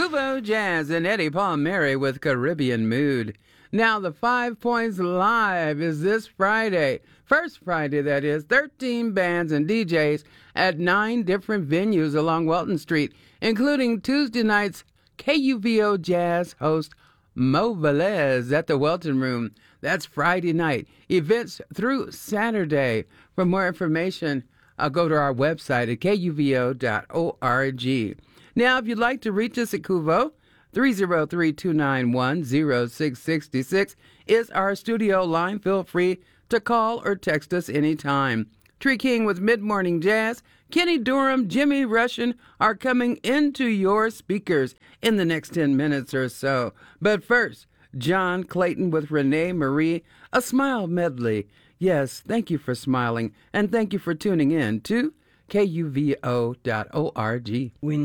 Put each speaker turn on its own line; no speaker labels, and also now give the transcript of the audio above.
Kuvo Jazz and Eddie Palmieri with Caribbean Mood. Now, the 5 Points Live is this Friday. First Friday, that is. 13 bands and DJs at 9 different venues along Welton Street, including Tuesday night's KUVO Jazz host Mo Velez at the Welton Room. That's Friday night. Events through Saturday. For more information, go to our website at kuvo.org. Now, if you'd like to reach us at Kuvo, 303-291-0666 is our studio line. Feel free to call or text us anytime. Tree King with Mid-Morning Jazz, Kenny Dorham, Jimmy Russian are coming into your speakers in the next 10 minutes or so. But first, John Clayton with Renee Marie, a smile medley. Yes, thank you for smiling, and thank you for tuning in to KUVO.org.